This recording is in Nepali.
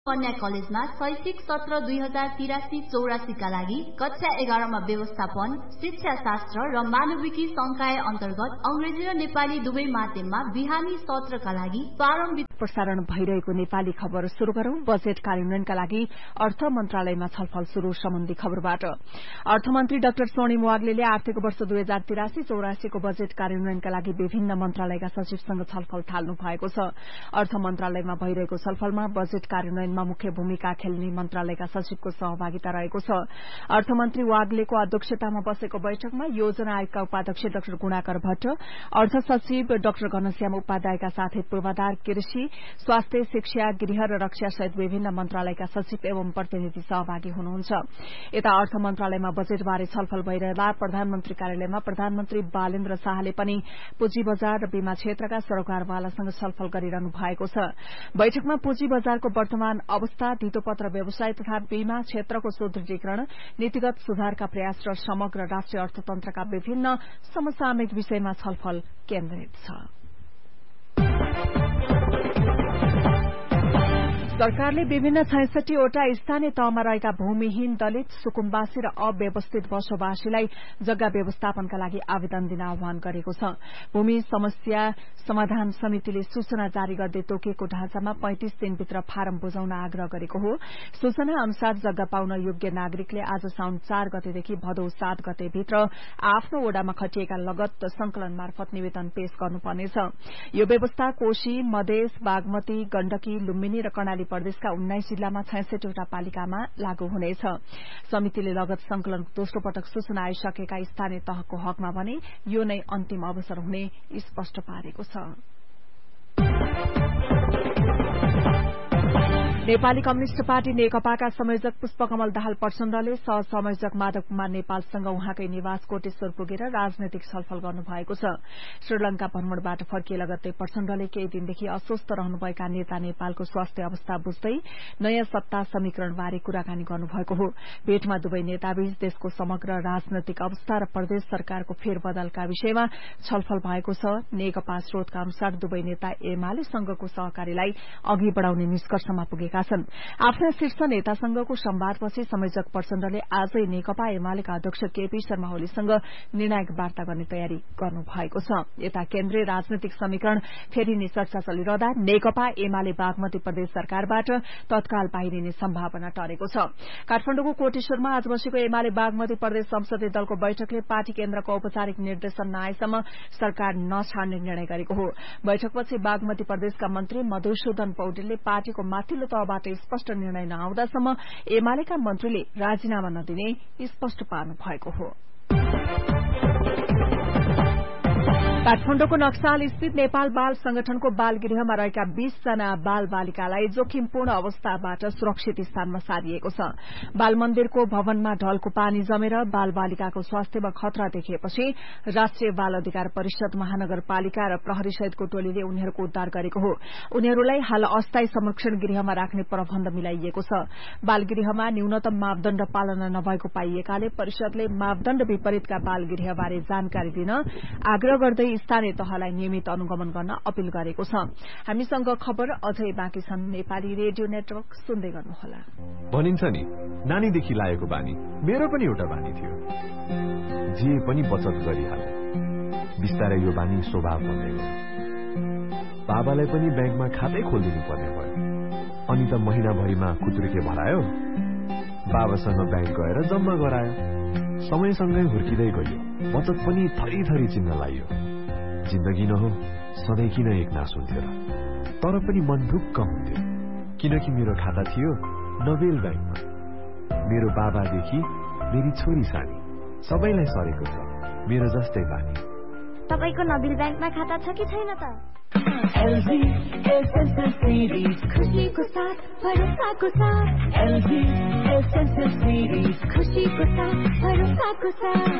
कन्या कलेजमा शैक्षिक सत्र 2083-84 का लागि कक्षा 11 मा व्यवस्थापन, शिक्षा शास्त्र र मानविकी संकाय अन्तर्गत अंग्रेजी र नेपाली दुवै माध्यममा बिहानी सत्रका लागि प्रारम्भिक प्रसारण भइरहेको नेपाली खबर शुरू गरौं। बजेट कार्यान्वयनका लागि अर्थ मन्त्रालयमा छलफल शुरू। सम्बन्धी खबरबाट अर्थमन्त्री डाक्टर स्वर्णिम वाग्लेले आर्थिक वर्ष 2083-84 को बजेट कार्यान्वयनका लागि विभिन्न मन्त्रालयका सचिवसँग छलफल थाल्नु भएको छ। अर्थ मन्त्रालयमा भइरहेको छलफलमा बजेट कार्यान्वयनमा मुख्य भूमिका खेल्ने मन्त्रालयका सचिवको सहभागिता रहेको छ। अर्थमन्त्री वाग्लेको अध्यक्षतामा बसेको बैठकमा योजना आयोगका उपाध्यक्ष डाक्टर गुणाकर भट्ट, अर्थ सचिव डाक्टर घनश्याम उपाध्यायका साथै पूर्वाधार, कृषि, स्वास्थ्य, शिक्षा, गृह र रक्षा सहित विभिन्न मन्त्रालयका सचिव एवं प्रतिनिधि सहभागी हुनुहुन्छ। यता अर्थ मन्त्रालयमा बजेटबारे छलफल भइरहँदा प्रधानमन्त्री कार्यालयमा प्रधानमन्त्री बालेन्द्र शाहले पनि पुँजी बजार र बीमा क्षेत्रका सरोकारवालासँग छलफल गरिरहनु भएको छ। बैठकमा पुँजी बजारको वर्तमान अवस्था, धितोपत्र व्यवसाय तथा बीमा क्षेत्रको सुदृढीकरण, नीतिगत सुधारका प्रयास र समग्र राष्ट्रिय अर्थतन्त्रका विभिन्न समसामयिक विषयमा छलफल केन्द्रित छ। सरकारले विभिन्न 66 वटा स्थानीय तहमा रहेका भूमिहीन, दलित, सुकुम्बासी र अव्यवस्थित बसोबासीलाई जग्गा व्यवस्थापनका लागि आवेदन दिन आह्वान गरेको छ। भूमि समस्या समाधान समितिले सूचना जारी गर्दै तोकिएको ढाँचामा 35 दिनभित्र फारम बुझाउन आग्रह गरेको हो। सूचना अनुसार जग्गा पाउन योग्य नागरिकले आज साउन 4 गतेदेखि भदौ 7 गतेभित्र आफ्नो ओडामा खटिएका लगत संकलन मार्फत निवेदन पेश गर्नुपर्नेछ। यो व्यवस्था कोशी, मधेस, बागमती, गण्डकी, लुम्बिनी र कर्णाली प्रदेशका 19 जिल्लामा 66 वटा पालिकामा लागू हुनेछ। समितिले लगत संकलन दोस्रो पटक सूचना आइसकेका स्थानीय तहको हकमा भने यो नै अन्तिम अवसर हुने स्पष्ट पारेको छ। नेपाली कम्युनिष्ट पार्टी नेकपाका संयोजक पुष्पकमल दाहाल प्रचण्डले सहसंयोजक माधव कुमार नेपालसँग उहाँकै निवास कोटेश्वर पुगेर राजनैतिक छलफल गर्नुभएको छ। श्रीलंका भ्रमणबाट फर्किए लगत्तै प्रचण्डले केही दिनदेखि अस्वस्थ रहनुभएका नेता नेपालको स्वास्थ्य अवस्था बुझ्दै नयाँ सत्ता समीकरणबारे कुराकानी गर्नुभएको हो। भेटमा दुवै नेताबीच देशको समग्र राजनैतिक अवस्था र प्रदेश सरकारको फेरबदलका विषयमा छलफल भएको छ। नेकपा स्रोतका अनुसार दुवै नेता एमालेसँगको सहकारीलाई अघि बढ़ाउने निष्कर्षमा पुगेका छन्। आफ्ना शीर्ष नेतासँगको संवादपछि संयोजक प्रचण्डले आजै नेकपा एमालेका अध्यक्ष केपी शर्मा ओलीसँग निर्णायक वार्ता गर्ने तयारी गर्नुभएको छ। यता केन्द्रीय राजनैतिक समीकरण फेरिने चर्चा चलिरहँदा नेकपा एमाले बागमती प्रदेश सरकारबाट तत्काल बाहिरिने सम्भावना टरेको छ। काठमाडौँको कोटेश्वरमा आज बसेको एमाले बागमती प्रदेश संसदीय दलको बैठकले पार्टी केन्द्रको औपचारिक निर्देशन नआएसम्म सरकार नछाड्ने निर्णय गरेको हो। बैठकपछि बागमती प्रदेशका मन्त्री मधुसूदन पौडेलले पार्टीको माथिल्लो तहबाट स्पष्ट निर्णय नआउँदासम्म एमालेका मन्त्रीले राजीनामा नदिने स्पष्ट पार्नु भएको हो। काठमाडौँको नक्साल स्थित नेपाल बाल संगठनको बाल गृहमा रहेका 20 जना बाल बालिकालाई जोखिमपूर्ण अवस्थाबाट सुरक्षित स्थानमा सारिएको छ। बाल मन्दिरको भवनमा ढलको पानी जमेर बाल बालिकाको स्वास्थ्यमा खतरा देखिएपछि राष्ट्रिय बाल अधिकार परिषद, महानगरपालिका र प्रहरी सहितको टोलीले उनीहरूको उद्धार गरेको हो। उनीहरूलाई हाल अस्थायी संरक्षण गृहमा राख्ने प्रबन्ध मिलाइएको छ। बाल गृहमा न्यूनतम मापदण्ड पालना नभएको पाइएकाले परिषदले मापदण्ड विपरीतका बाल गृहबारे जानकारी दिन आग्रह गर्दै स्थानीय तहलाई नियमित अनुगमन गर्न अपील गरेको छ। हामीसँग खबर अझै बाँकी छन्। नेपाली रेडियो नेटवर्क सुन्दै गर्नुहोला। भनिन्छ नि, नानीदेखि लागेको बानी मेरो पनि एउटा बानी थियो, जे पनि बचत गरिहाल्ने। बिस्तारै यो बानी स्वभाव बन्दै गयो। बाबालाई पनि ब्याङ्कमा खातै खोलिदिनु पर्ने भयो। अनि त महिनाभरिमा खुत्रुके भरायो, बाबासँग ब्याङ्क गएर जम्मा गरायो। समयसँगै हुर्किँदै गयो, बचत पनि थरी थरी चिन्न लाग्यो। जिन्दगी न हो, सधैँ किन एक नास हुन्थ्यो र? तर पनि मन ढुक्क हुन्थ्यो, किनकि मेरो खाता थियो नोबेल ब्याङ्कमा। मेरो बाबादेखि मेरी छोरी सानी सबैलाई सरेको छ मेरो जस्तै बानी। तपाईको नोबेल ब्याङ्कमा खाता छ कि छैन त? LG Essential Series खुशीको साथ भरोसाको साथ। LG Essential Series खुशीको साथ भरोसाको साथ।